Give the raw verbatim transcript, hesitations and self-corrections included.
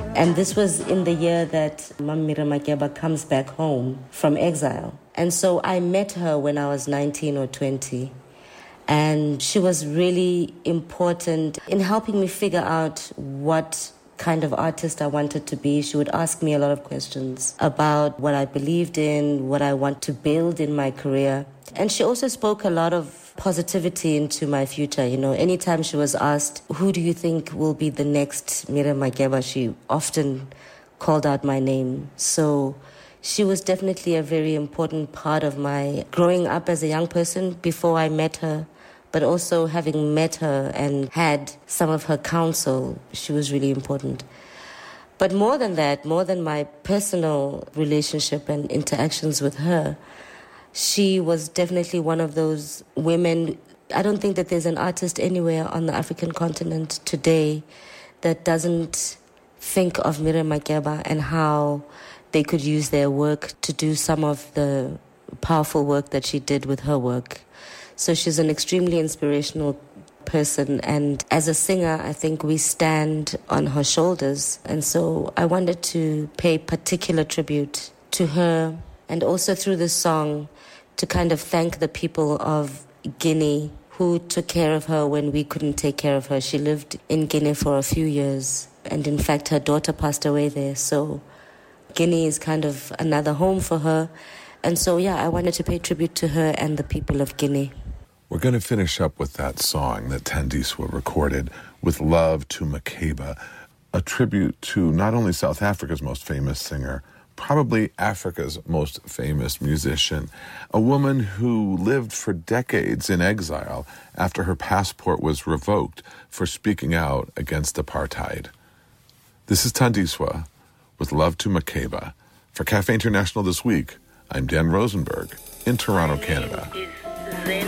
And this was in the year that Mam Miriam Makeba comes back home from exile. And so I met her when I was nineteen or twenty. And she was really important in helping me figure out what kind of artist I wanted to be. She would ask me a lot of questions about what I believed in, what I want to build in my career. And she also spoke a lot of positivity into my future. You know, anytime she was asked, who do you think will be the next Miriam Makeba, she often called out my name. So she was definitely a very important part of my growing up as a young person before I met her. But also having met her and had some of her counsel, she was really important. But more than that, more than my personal relationship and interactions with her, she was definitely one of those women. I don't think that there's an artist anywhere on the African continent today that doesn't think of Miriam Makeba and how they could use their work to do some of the powerful work that she did with her work. So she's an extremely inspirational person. And as a singer, I think we stand on her shoulders. And so I wanted to pay particular tribute to her, and also through this song to kind of thank the people of Guinea who took care of her when we couldn't take care of her. She lived in Guinea for a few years. And in fact, her daughter passed away there. So Guinea is kind of another home for her. And so, yeah, I wanted to pay tribute to her and the people of Guinea. We're going to finish up with that song that Thandiswa recorded, With Love to Makeba, a tribute to not only South Africa's most famous singer, probably Africa's most famous musician, a woman who lived for decades in exile after her passport was revoked for speaking out against apartheid. This is Thandiswa with Love to Makeba. For Cafe International This Week, I'm Dan Rosenberg in Toronto, Canada.